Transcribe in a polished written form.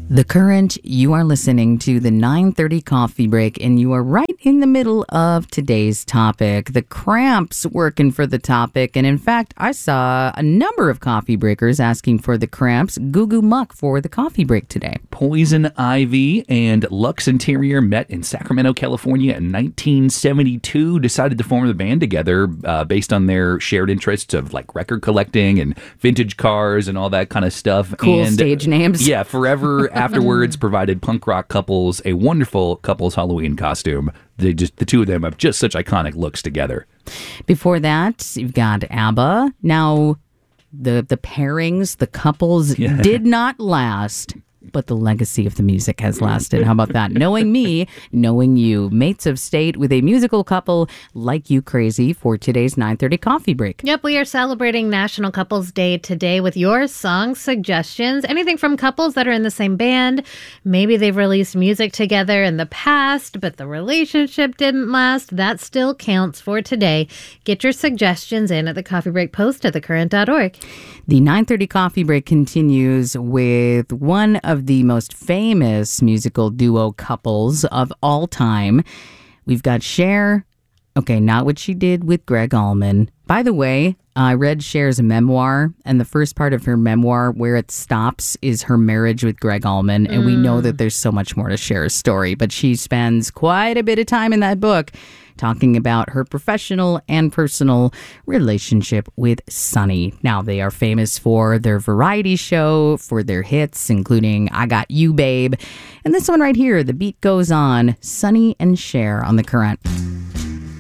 The Current, you are listening to the 9:30 Coffee Break, and you are right in the middle of today's topic. The Cramps working for the topic, and in fact, I saw a number of coffee breakers asking for the Cramps Goo Goo Muck for the coffee break today. Poison Ivy and Lux Interior met in Sacramento, California in 1972, decided to form the band together based on their shared interests of like record collecting and vintage cars and all that kind of stuff. Cool and, stage names. Yeah, forever afterwards provided punk rock couples a wonderful couples Halloween costume. The two of them have just such iconic looks together. Before that, you've got ABBA. Now, the pairings, the couples did not last, but the legacy of the music has lasted. How about that? Knowing me, knowing you. Mates of State with a musical couple like you crazy for today's 9:30 Coffee Break. Yep, we are celebrating National Couples Day today with your song suggestions. Anything from couples that are in the same band. Maybe they've released music together in the past, but the relationship didn't last. That still counts for today. Get your suggestions in at the Coffee Break post at thecurrent.org. The 9:30 Coffee Break continues with one of the most famous musical duo couples of all time. We've got Cher. Okay, not what she did with Greg Allman. By the way, I read Cher's memoir, and the first part of her memoir, where it stops, is her marriage with Greg Allman. And we know that there's so much more to Cher's story, but she spends quite a bit of time in that book talking about her professional and personal relationship with Sonny. Now, they are famous for their variety show, for their hits, including I Got You, Babe. And this one right here, The Beat Goes On, Sonny and Cher on The Current.